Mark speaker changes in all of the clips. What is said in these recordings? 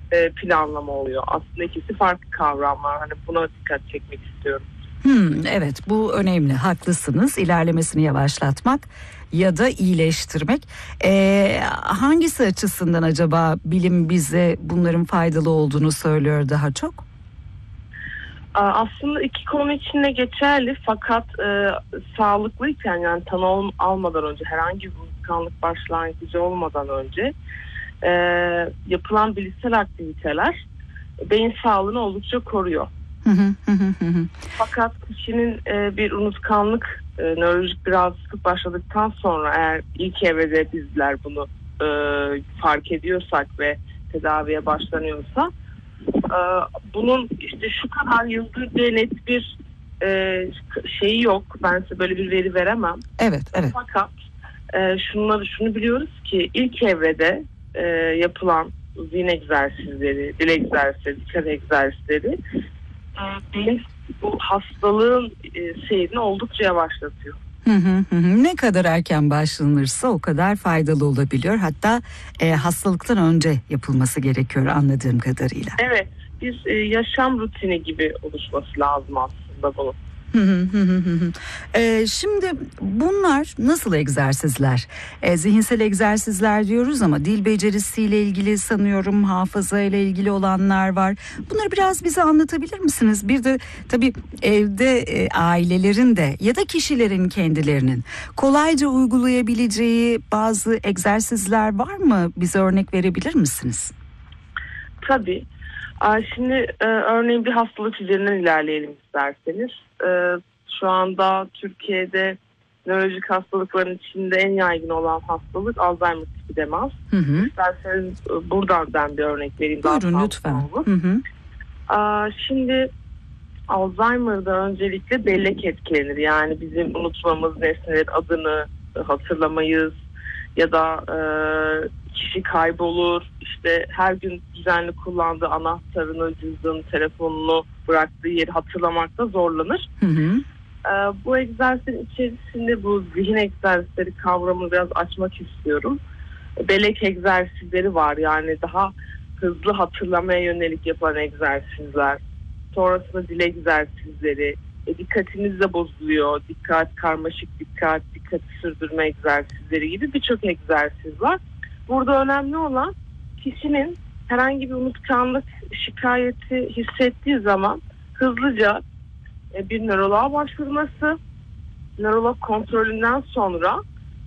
Speaker 1: planlama oluyor. Aslında ikisi farklı kavramlar. Hani buna dikkat çekmek istiyorum.
Speaker 2: Evet, bu önemli, haklısınız. İlerlemesini yavaşlatmak ya da iyileştirmek. Hangisi açısından acaba bilim bize bunların faydalı olduğunu söylüyor daha çok?
Speaker 1: Aslında iki konu için de geçerli, fakat sağlıklıyken, yani tanı almadan önce, herhangi bir unutkanlık başlangıcı olmadan önce yapılan bilişsel aktiviteler beyin sağlığını oldukça koruyor. Fakat kişinin bir unutkanlık, nörolojik bir rahatsızlık başladıktan sonra, eğer ilk evrede bizler bunu fark ediyorsak ve tedaviye başlanıyorsa, bunun işte şu kadar yıldır diye net bir şeyi yok. Ben size böyle bir veri veremem.
Speaker 2: Evet.
Speaker 1: Fakat şunu biliyoruz ki ilk evrede yapılan zihin egzersizleri, dil egzersizleri, dikkat egzersizleri beyin bu hastalığın seyrini oldukça yavaşlatıyor.
Speaker 2: Ne kadar erken başlanırsa o kadar faydalı olabiliyor. Hatta hastalıktan önce yapılması gerekiyor anladığım kadarıyla.
Speaker 1: Evet, bir yaşam rutini gibi oluşması lazım aslında bunun.
Speaker 2: Şimdi bunlar nasıl egzersizler? Zihinsel egzersizler diyoruz ama dil becerisiyle ilgili, sanıyorum hafıza ile ilgili olanlar var. Bunları biraz bize anlatabilir misiniz? Bir de tabii evde ailelerin de ya da kişilerin kendilerinin kolayca uygulayabileceği bazı egzersizler var mı? Bize örnek verebilir misiniz?
Speaker 1: Tabii. Şimdi örneğin bir hastalık üzerinden ilerleyelim isterseniz. Şu anda Türkiye'de nörolojik hastalıkların içinde en yaygın olan hastalık Alzheimer tipi demans. İsterseniz buradan ben bir örnek vereyim.
Speaker 2: Buyurun lütfen.
Speaker 1: Şimdi Alzheimer'da öncelikle bellek etkilenir. Yani bizim unutmamız, nesnelerin adını hatırlamayız ya da kişi kaybolur. İşte her gün düzenli kullandığı anahtarını, cüzdanını, telefonunu bıraktığı yeri hatırlamakta zorlanır. Bu egzersizin içerisinde bu zihin egzersizleri kavramını biraz açmak istiyorum. Bellek egzersizleri var, yani daha hızlı hatırlamaya yönelik yapılan egzersizler. Sonrasında dil egzersizleri, dikkatiniz de bozuluyor. Dikkat, karmaşık dikkat, dikkati sürdürme egzersizleri gibi birçok egzersiz var. Burada önemli olan kişinin herhangi bir unutkanlık şikayeti hissettiği zaman hızlıca bir nöroloğa başvurması, nörolog kontrolünden sonra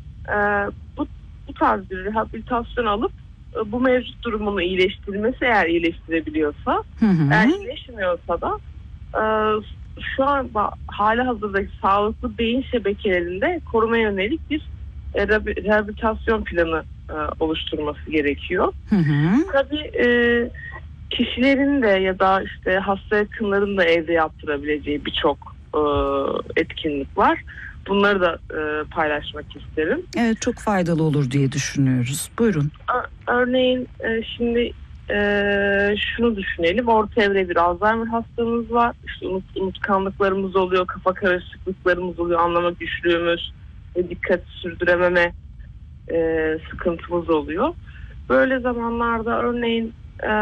Speaker 1: bu tarz bir rehabilitasyon alıp bu mevcut durumunu iyileştirmesi, eğer iyileştirebiliyorsa, eğer iyileşmiyorsa da şu an hali hazırdaki sağlıklı beyin şebekelerinde korumaya yönelik bir rehabilitasyon planı oluşturması gerekiyor. Tabii kişilerin de ya da işte hasta yakınların da evde yaptırabileceği birçok etkinlik var. Bunları da paylaşmak isterim.
Speaker 2: Evet, çok faydalı olur diye düşünüyoruz. Buyurun.
Speaker 1: Örneğin şimdi şunu düşünelim. Orta evre bir Alzheimer hastamız var. İşte unutkanlıklarımız oluyor, kafa karışıklıklarımız oluyor, anlama güçlüğümüz, dikkat sürdürememe sıkıntımız oluyor. Böyle zamanlarda örneğin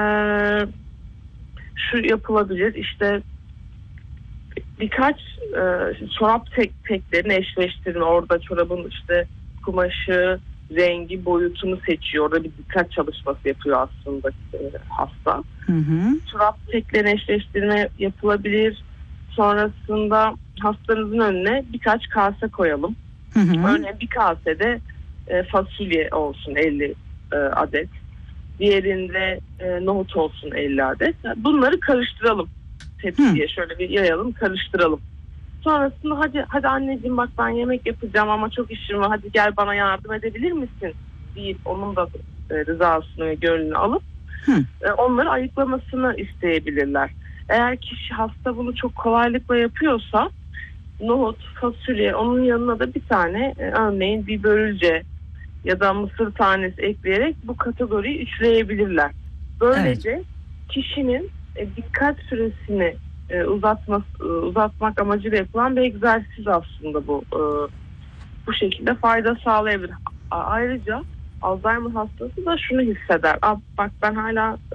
Speaker 1: şu yapılabilir, işte birkaç çorap teklerini eşleştirme. Orada çorabın işte kumaşı, rengi, boyutunu seçiyor. Orada bir dikkat çalışması yapıyor aslında hasta. Çorap teklerini eşleştirme yapılabilir. Sonrasında hastanızın önüne birkaç kase koyalım. Örneğin bir kasede fasulye olsun 50 adet. Diğerinde nohut olsun 50 adet. Bunları karıştıralım. Tepsiye şöyle bir yayalım, karıştıralım. Sonrasında hadi anneciğim bak ben yemek yapacağım ama çok işim var, hadi gel bana yardım edebilir misin deyip onun da rızasını ve gönlünü alıp onları ayıklamasını isteyebilirler. Eğer kişi hasta bunu çok kolaylıkla yapıyorsa nohut, fasulye, onun yanına da bir tane örneğin bir börülce ya da mısır tanesi ekleyerek bu kategoriyi üçleyebilirler. Böylece kişinin dikkat süresini uzatmak amacıyla yapılan bir egzersiz aslında bu. Bu şekilde fayda sağlayabilir. Ayrıca Alzheimer hastası da şunu hisseder. Bak ben hala